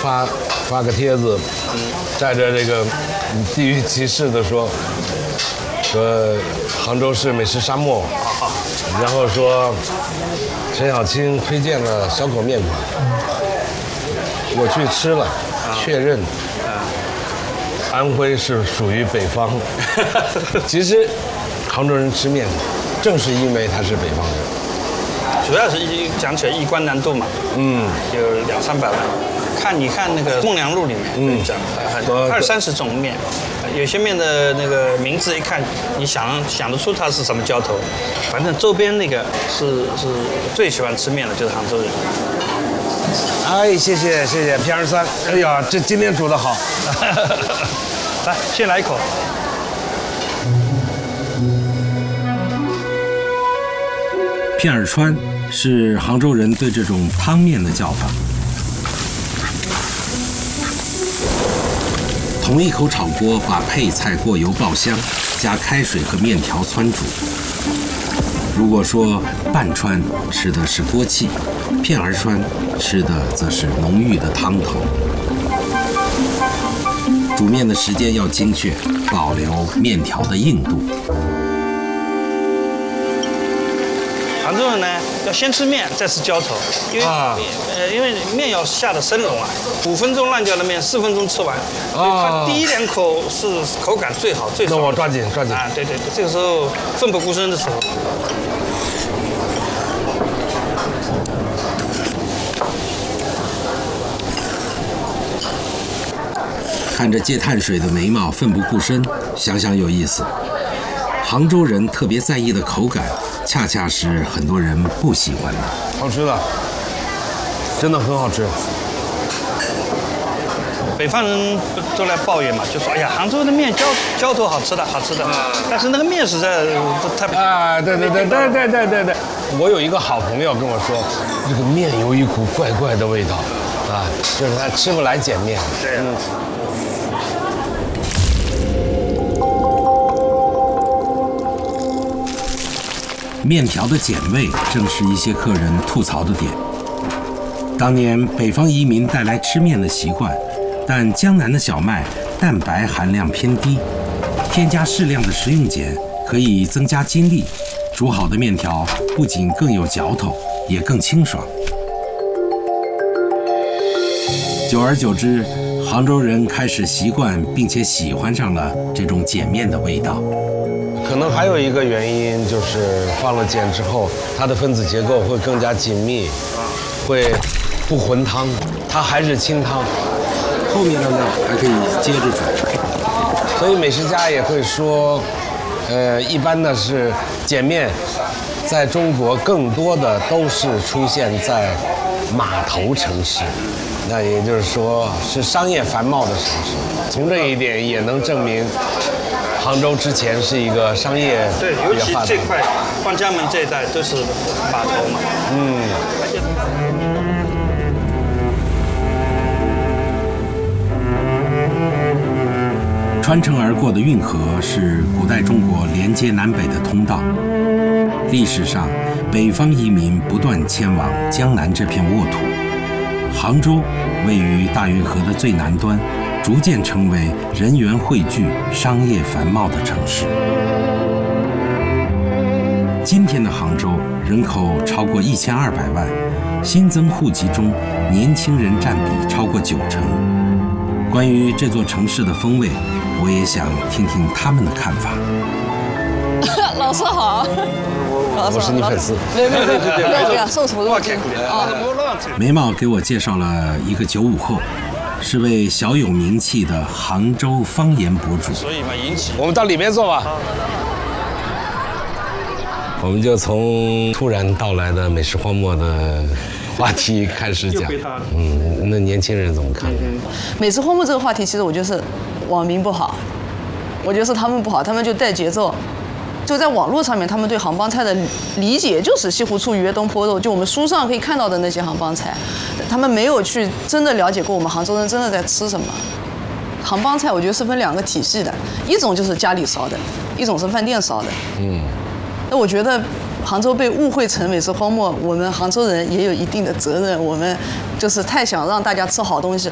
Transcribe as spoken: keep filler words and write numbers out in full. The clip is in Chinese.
发发个帖子，带着这个地域歧视的说，说杭州是美食沙漠，然后说陈小青推荐了小口面馆，我去吃了，确认。安徽是属于北方，其实杭州人吃面，正是因为他是北方人。 主要是一讲起来一关难度嘛，嗯，有两三百万。看你看那个《梦良录》里面，嗯，讲很二三十种面，有些面的那个名字一看，你想想得出它是什么浇头。反正周边那个是是最喜欢吃面的，就是杭州人。 哎，谢谢谢谢片儿三，哎呀，这今天煮得好。 来，先来一口。 片儿川是杭州人对这种汤面的叫法。同一口炒锅把配菜过油爆香，加开水和面条汆煮。如果说半川吃的是锅气，片儿川吃的则是浓郁的汤头。煮面的时间要精确，保留面条的硬度。 杭州人呢，要先吃面，再吃浇头，因为、啊、呃，因为面要下的生融啊，五分钟烂掉的面，四分钟吃完，所以它第一两口是口感最好、最爽。 那我抓紧抓紧啊！对对对，这个时候奋不顾身的时候。 看着接碳水的眉毛奋不顾身，想想有意思。杭州人特别在意的口感，恰恰是很多人不喜欢的。 好吃的，真的很好吃。 北方人都来抱怨嘛，就说哎呀，杭州的面浇浇头好吃的，好吃的，但是那个面实在太…… 啊，对对对对对对对对，我有一个好朋友跟我说，这个面有一股怪怪的味道，啊，就是他吃不来碱面。 对、啊。嗯面条的碱味正是一些客人吐槽的点。当年北方移民带来吃面的习惯，但江南的小麦蛋白含量偏低，添加适量的食用碱可以增加筋力，煮好的面条不仅更有嚼头，也更清爽。久而久之，杭州人开始习惯并且喜欢上了这种碱面的味道。 可能还有一个原因就是放了碱之后，它的分子结构会更加紧密，会不浑汤，它还是清汤， 后面的呢还可以接着煮。 所以美食家也会说，呃，一般的是碱面，在中国更多的都是出现在码头城市，那也就是说是商业繁茂的城市。从这一点也能证明。杭州之前是一个商业对，尤其这块望江门这一带都是码头嘛。嗯。 穿城而过的运河是古代中国连接南北的通道。历史上，北方移民不断迁往江南这片沃土。杭州位于大运河的最南端。逐渐成为人员汇聚、商业繁茂的城市。今天的杭州人口超过一千二百万，新增户籍中年轻人占比超过九成。关于这座城市的风味，我也想听听他们的看法。 老师好， 我是你粉丝。 没没没没没，不要受宠若惊啊！ 眉毛给我介绍了一个九五后。是位小有名气的杭州方言博主， 所以嘛引起我们到里面坐吧。我们就从突然到来的美食荒漠的话题开始讲。嗯，那年轻人怎么看？ 美食荒漠这个话题，其实我觉得是网民不好，我觉得是他们不好，他们就带节奏。就在网络上面，他们对杭帮菜的理解就是西湖醋鱼、东坡肉，就我们书上可以看到的那些杭帮菜，他们没有去真的了解过我们杭州人真的在吃什么。杭帮菜我觉得是分两个体系的，一种就是家里烧的，一种是饭店烧的。嗯，那我觉得杭州被误会成美食荒漠，我们杭州人也有一定的责任，我们就是太想让大家吃好东西了。